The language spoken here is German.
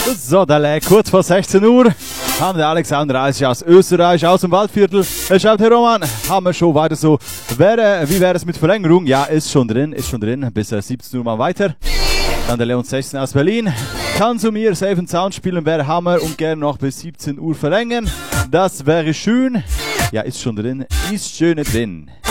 So, dann kurz vor 16 Uhr haben der Alexander Eisig aus Österreich, aus dem Waldviertel. Er schreibt, Herr Roman, haben wir schon weiter so. Wie wäre es mit Verlängerung? Ja, ist schon drin. Bis 17 Uhr mal weiter. Dann der Leon 16 aus Berlin. Kann zu mir Safe and Sound spielen, wäre Hammer und gerne noch bis 17 Uhr verlängern. Das wäre schön. Ja, ist schon drin. Ist schön drin.